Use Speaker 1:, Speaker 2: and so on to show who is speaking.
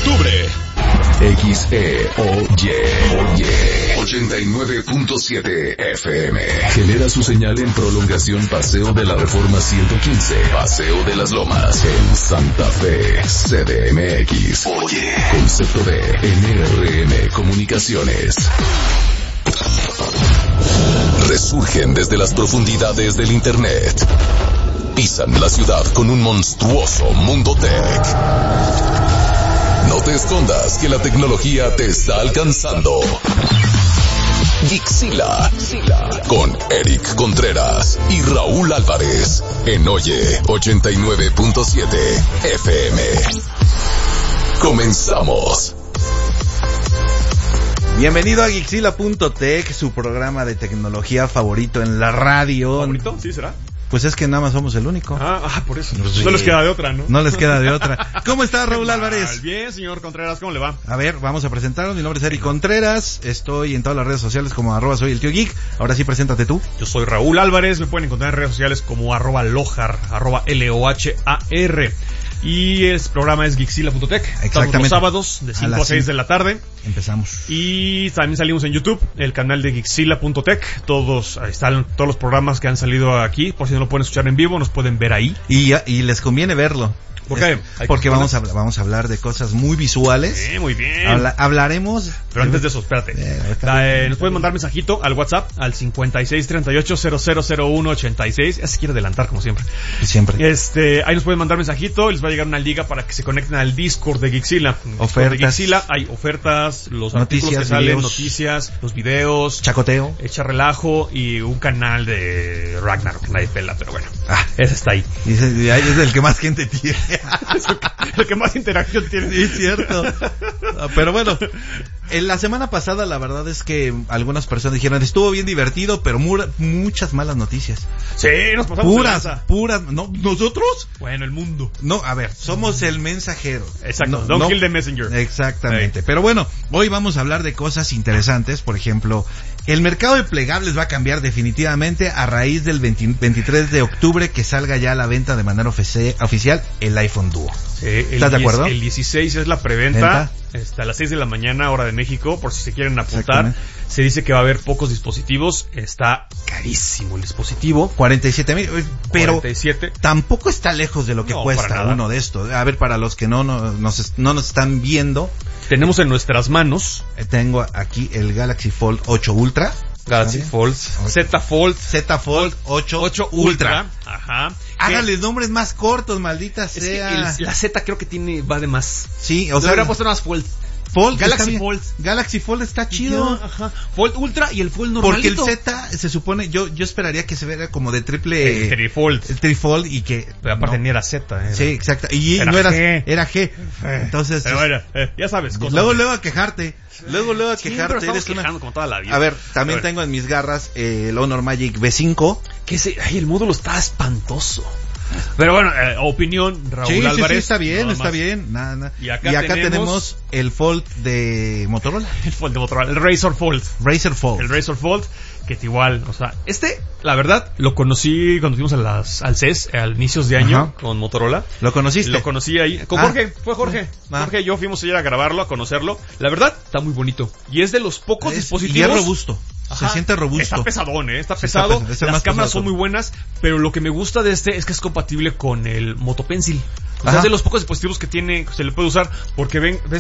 Speaker 1: octubre.
Speaker 2: XEOY 89.7 FM. Genera su señal en prolongación Paseo de la Reforma 115, Paseo de las Lomas, en Santa Fe, CDMX. Oye, concepto de NRM Comunicaciones. Resurgen desde las profundidades del Internet. Pisan la ciudad con un monstruoso mundo tech. No te escondas que la tecnología te está alcanzando. Geekzilla, con Eric Contreras y Raúl Álvarez, en Oye 89.7 FM. Comenzamos.
Speaker 3: Bienvenido a Geekzilla.tech, su programa de tecnología favorito en la radio.
Speaker 4: ¿Favorito? ¿Sí será?
Speaker 3: Pues es que nada más somos el único.
Speaker 4: Por eso.
Speaker 3: Sí.
Speaker 4: No les queda de otra, ¿no?
Speaker 3: No les queda de otra. ¿Cómo está Raúl Álvarez?
Speaker 4: Bien, señor Contreras, ¿cómo le va?
Speaker 3: A ver, vamos a presentarnos. Mi nombre es Eric Contreras. Estoy en todas las redes sociales como @soy el tío geek. Ahora sí, preséntate tú.
Speaker 4: Yo soy Raúl Álvarez. Me pueden encontrar en redes sociales como @lohar, @LOHAR. Y el programa es Geekzilla.tech. Estamos los sábados de 5 a 6 de la tarde.
Speaker 3: Empezamos.
Speaker 4: Y también salimos en YouTube, el canal de Geekzilla.tech. Ahí están todos los programas que han salido aquí. Por si no lo pueden escuchar en vivo, nos pueden ver ahí.
Speaker 3: Y les conviene verlo.
Speaker 4: ¿Por qué?
Speaker 3: Porque vamos a hablar de cosas muy visuales.
Speaker 4: Sí, muy bien.
Speaker 3: Hablaremos.
Speaker 4: Pero antes de eso, espérate. Nos pueden mandar mensajito al WhatsApp al 5638-000186. Ya se quiere adelantar, como siempre.
Speaker 3: Siempre.
Speaker 4: Ahí nos pueden mandar mensajito y les va a llegar una liga para que se conecten al Discord de Geekzilla.
Speaker 3: Ofertas.
Speaker 4: De Geekzilla hay ofertas, los artículos que salen, noticias, los videos,
Speaker 3: chacoteo,
Speaker 4: echa relajo y un canal de Ragnarok que nadie pela, pero bueno. Ese está ahí.
Speaker 3: Y es el que más gente tiene.
Speaker 4: El que más interacción tiene.
Speaker 3: Sí, es cierto. Pero bueno, en la semana pasada la verdad es que algunas personas dijeron estuvo bien divertido, pero muchas malas noticias.
Speaker 4: Sí, nos pasamos
Speaker 3: puras. ¿No? ¿Nosotros?
Speaker 4: Bueno, el mundo.
Speaker 3: No, a ver, somos el mensajero.
Speaker 4: Exacto, don't kill the messenger.
Speaker 3: Exactamente. Sí. Pero bueno, hoy vamos a hablar de cosas interesantes. Por ejemplo, el mercado de plegables va a cambiar definitivamente a raíz del 23 de octubre que salga ya a la venta de manera oficial el iPhone Duo.
Speaker 4: Sí,
Speaker 3: ¿Estás de acuerdo?
Speaker 4: El 16 es la preventa, a las 6 de la mañana, hora de México, por si se quieren apuntar. Se dice que va a haber pocos dispositivos, está carísimo el dispositivo.
Speaker 3: 47,000, pero
Speaker 4: 47.
Speaker 3: Tampoco está lejos de lo que cuesta uno de estos. A ver, para los que no nos están viendo.
Speaker 4: Tenemos en nuestras manos.
Speaker 3: Tengo aquí el Galaxy Fold 8 Ultra.
Speaker 4: Galaxy Fold, Z Fold 8 Ultra. Ajá.
Speaker 3: Háganle nombres más cortos, maldita sea.
Speaker 4: La Z creo que va de más.
Speaker 3: Sí, o sea,
Speaker 4: le habría puesto más Fold. Galaxy Fold está chido. Ajá. Fold Ultra y el Fold normalito.
Speaker 3: Porque el Z se supone, yo esperaría que se vea como de triple.
Speaker 4: El
Speaker 3: trifold y que.
Speaker 4: Pero aparte ni era Z.
Speaker 3: Sí, exacto. Y
Speaker 4: era
Speaker 3: no era
Speaker 4: G.
Speaker 3: Era G. Entonces.
Speaker 4: Pero bueno, ya sabes.
Speaker 3: Luego a quejarte.
Speaker 4: Pero estamos quejando como toda la vida.
Speaker 3: A ver, también tengo en mis garras el Honor Magic V5.
Speaker 4: El módulo está espantoso. Pero bueno, opinión, Raúl Álvarez.
Speaker 3: Sí, está bien. Nada. Y acá tenemos el Fold de Motorola.
Speaker 4: El Fold de Motorola, el Razr Fold.
Speaker 3: El
Speaker 4: Razr Fold, que es igual, o sea, la verdad, lo conocí cuando fuimos al CES, al inicios de año, con Motorola.
Speaker 3: ¿Lo conociste?
Speaker 4: Lo conocí ahí, con Jorge, fue Jorge. Jorge y yo fuimos ayer a grabarlo, a conocerlo. La verdad, está muy bonito. Y es de los pocos dispositivos.
Speaker 3: Y es robusto. Se siente robusto.
Speaker 4: Está pesadón, está pesado. Las cámaras son muy buenas, pero lo que me gusta de es que es compatible con el Moto Pencil. O sea, es de los pocos dispositivos que se le puede usar, porque ves